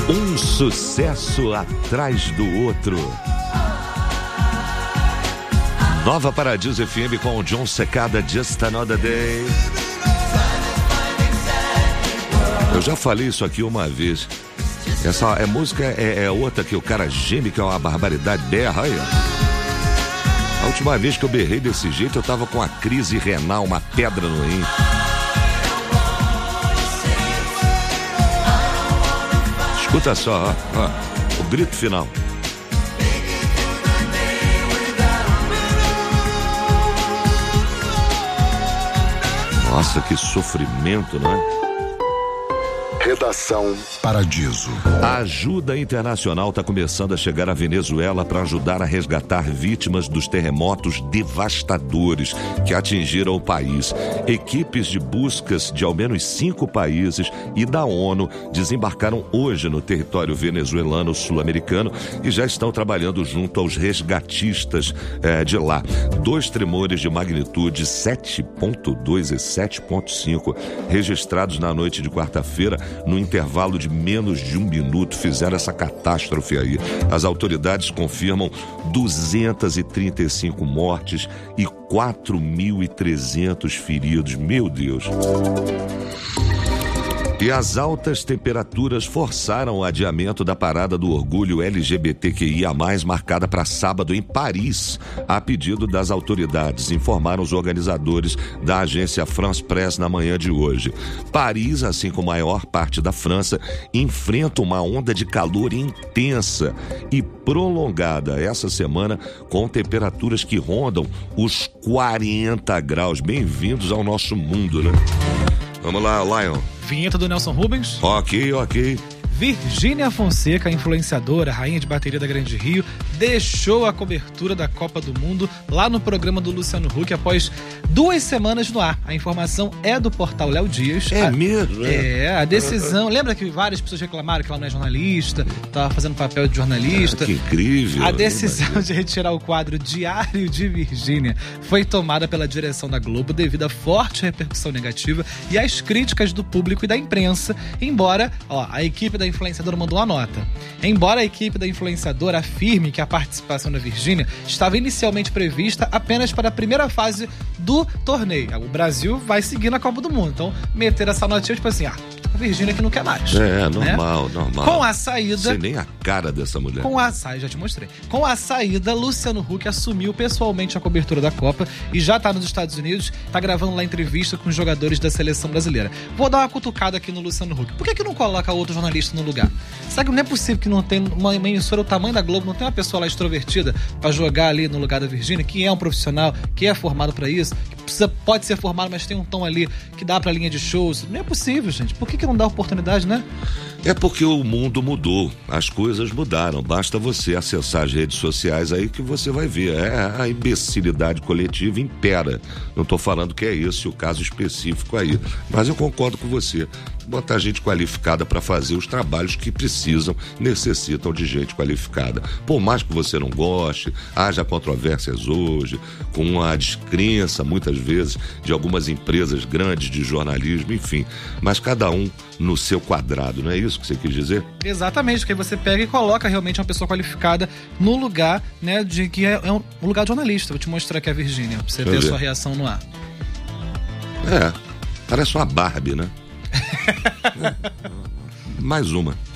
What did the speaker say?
Um sucesso atrás do outro. Nova Paradiso FM com o John Secada, Just Another Day. Eu já falei isso aqui uma vez. Essa música é outra que o cara geme, que é uma barbaridade, berra aí, ó. A última vez que eu berrei desse jeito, eu tava com a crise renal, uma pedra no rim. Escuta só, ó, o grito final. Nossa, que sofrimento, não é? Redação Paradiso. A ajuda internacional está começando a chegar à Venezuela para ajudar a resgatar vítimas dos terremotos devastadores que atingiram o país. Equipes de buscas de ao menos 5 países e da ONU desembarcaram hoje no território venezuelano sul-americano e já estão trabalhando junto aos resgatistas de lá. 2 tremores de magnitude 7.2 e 7.5 registrados na noite de quarta-feira, no intervalo de menos de 1 minuto, fizeram essa catástrofe aí. As autoridades confirmam 235 mortes e 4.300 feridos. Meu Deus! E as altas temperaturas forçaram o adiamento da parada do orgulho LGBTQIA+, marcada para sábado em Paris, a pedido das autoridades, informaram os organizadores da agência France Press na manhã de hoje. Paris, assim como a maior parte da França, enfrenta uma onda de calor intensa e prolongada essa semana, com temperaturas que rondam os 40 graus. Bem-vindos ao nosso mundo, né? Vamos lá, Lion. Vinheta do Nelson Rubens. Ok. Virgínia Fonseca, influenciadora, rainha de bateria da Grande Rio, deixou a cobertura da Copa do Mundo lá no programa do Luciano Huck após 2 semanas no ar. A informação é do portal Léo Dias. É mesmo? A decisão... Lembra que várias pessoas reclamaram que ela não é jornalista, estava fazendo papel de jornalista? Que incrível. A decisão de retirar o quadro Diário de Virgínia foi tomada pela direção da Globo devido à forte repercussão negativa e às críticas do público e da imprensa, embora a equipe da influenciadora mandou uma nota. Embora a equipe da influenciadora afirme que a participação da Virgínia estava inicialmente prevista apenas para a primeira fase do torneio. O Brasil vai seguir na Copa do Mundo. Então, meter essa notinha, tipo assim, a Virgínia que não quer mais. Normal. Com a saída... Sei nem a cara dessa mulher. Já te mostrei. Com a saída, Luciano Huck assumiu pessoalmente a cobertura da Copa e já tá nos Estados Unidos, tá gravando lá entrevista com os jogadores da seleção brasileira. Vou dar uma cutucada aqui no Luciano Huck. Por que não coloca outro jornalista no lugar? Será que não é possível que não tem uma emissora do tamanho da Globo, não tem uma pessoa lá extrovertida pra jogar ali no lugar da Virgínia, que é um profissional, que é formado pra isso, que pode ser formado, mas tem um tom ali que dá pra linha de shows? Não é possível, gente. Por que não dá oportunidade, né? É porque o mundo mudou, as coisas mudaram, basta você acessar as redes sociais aí que você vai ver, a imbecilidade coletiva impera. Não estou falando que é esse o caso específico aí, mas eu concordo com você, botar gente qualificada para fazer os trabalhos que necessitam de gente qualificada. Por mais que você não goste, haja controvérsias hoje, com a descrença muitas vezes de algumas empresas grandes de jornalismo, enfim, mas cada um no seu quadrado, não é isso que você quis dizer? Exatamente, porque você pega e coloca realmente uma pessoa qualificada no lugar, né, de que é um lugar de jornalista. Vou te mostrar aqui a Virgínia, pra você ter a sua reação no ar. Parece uma Barbie, né? Mais uma.